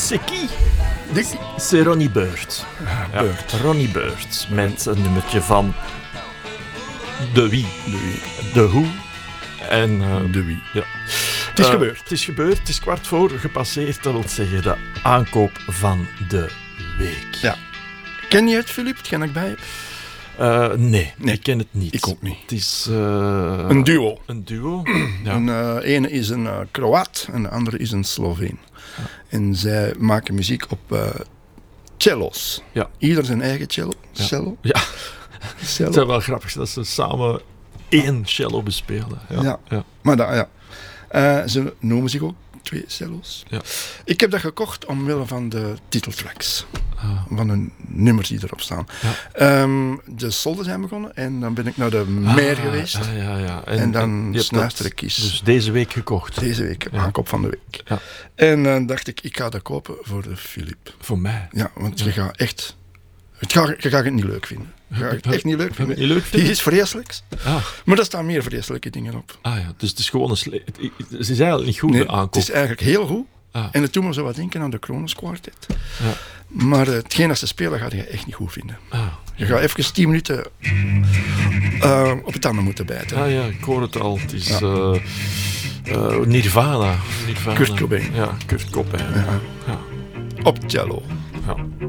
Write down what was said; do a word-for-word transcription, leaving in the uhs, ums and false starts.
C'est qui? De... C'est Ronnie Bird. Ah, Bird. Ja, Ronnie Bird. Met een nummertje van de wie, De wie. de hoe en uh, De wie. Ja. Het is uh, gebeurd. Het is gebeurd. Het is kwart voor gepasseerd. Dat wil zeggen de aankoop van de week. Ja. Ken je het, Filip? Hetgeen ik bij heb? Uh, nee, nee, ik ken het niet. Ik ook niet. Het is uh, een duo. Een duo. Ja. Een uh, ene is een uh, Kroaat en de andere is een Sloveen. Ja. En zij maken muziek op uh, cello's. Ja. Ieder zijn eigen cello. Ja. Cello. Ja. Cello. Het is wel grappig dat ze samen één cello bespelen. Ja. Ja. Ja. Maar dat, ja. Uh, ze noemen zich ook twee cello's. Ja. Ik heb dat gekocht omwille van de titeltracks. Ah. Van de nummers die erop staan. Ja. Um, de solden zijn begonnen en dan ben ik naar de meer ah, geweest. Ah, ja, ja. En, en dan snuister ik kies. Dus deze week gekocht. Deze week, ja. aankoop van de week. Ja. En dan uh, dacht ik, ik ga dat kopen voor de Filip. Voor mij? Ja, want ja. je gaat echt... Het ga, je gaat het niet leuk vinden. Je gaat het echt niet leuk vinden. Niet leuk vinden? Die is vreselijks. Ah. Maar er staan meer vreselijke dingen op. Ah ja, dus het is gewoon een... Sle- het, het is eigenlijk niet goed, nee, de aankoop. Het is eigenlijk heel goed. Ah. En het doet me zo wat denken aan de Kronos Quartet. Ja. Maar uh, hetgeen dat ze spelen ga je echt niet goed vinden. Ah. Je gaat even tien minuten uh, op het tanden moeten bijten. Ah ja, ik hoor het al. Het is ja. uh, uh, Nirvana. Nirvana. Kurt Cobain. Ja, Kurt Cobain. Ja. Ja. Op cello. Ja.